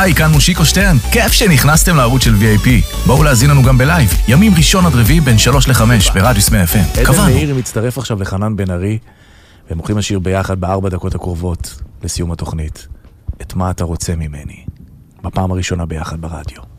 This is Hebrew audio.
היי, כאן מושיקו שטרן. כיף שנכנסתם לערוץ של VIP. בואו להזין לנו גם בלייב. ימים ראשון עד רביעי בין 3 ל-5 ברדיוס 100 FM. עדן מאיר מצטרף עכשיו לחנן בן ארי, והם הולכים לשיר ביחד ב4 דקות הקרובות לסיום התוכנית. את מה אתה רוצה ממני? בפעם הראשונה ביחד ברדיו.